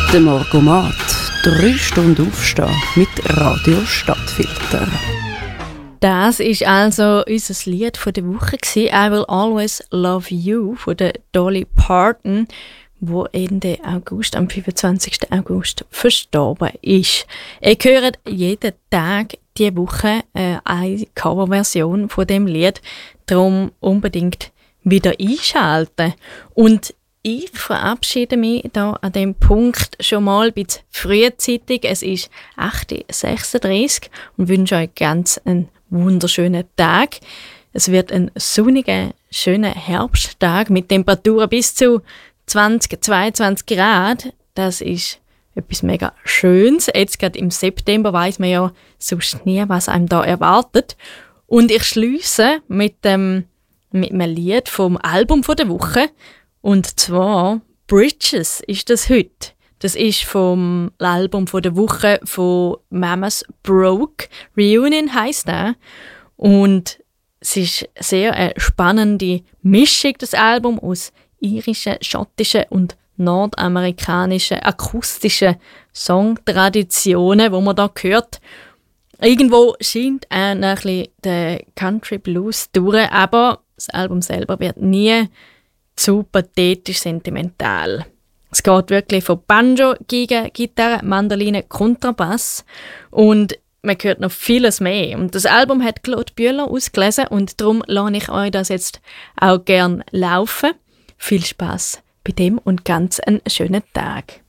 Der Morgomat. 3 Stunden aufstehen mit Radio Stadtfilter. Das ist also unser Lied von der Woche gewesen. «I Will Always Love You» von der Dolly Parton, wo Ende August, am 25. August, verstorben ist. Ihr hört jeden Tag diese Woche eine Coverversion von dem Lied. Darum unbedingt wieder einschalten. Und ich verabschiede mich da an dem Punkt schon mal ein bisschen frühzeitig. Es ist 8.36 Uhr und wünsche euch ganz einen wunderschönen Tag. Es wird ein sonniger, schöner Herbsttag mit Temperaturen bis zu 20, 22 Grad. Das ist etwas mega Schönes. Jetzt gerade im September weiss man ja sonst nie, was einem da erwartet. Und ich schliesse mit einem Lied vom Album von der Woche. Und zwar «Bridges» ist das heute. Das ist vom Album von der Woche von Mamas Broke. «Reunion» heisst das. Und es ist sehr eine spannende Mischung, das Album, aus irischen, schottischen und nordamerikanischen akustischen Songtraditionen, wo man da hört. Irgendwo scheint auch ein bisschen der Country Blues durch, aber das Album selber wird nie zu pathetisch sentimental. Es geht wirklich von Banjo, Geige, Gitarre, Mandoline, Kontrabass und man hört noch vieles mehr. Und das Album hat Claude Bühler ausgelesen und darum lasse ich euch das jetzt auch gerne laufen. Viel Spass bei dem und ganz einen schönen Tag.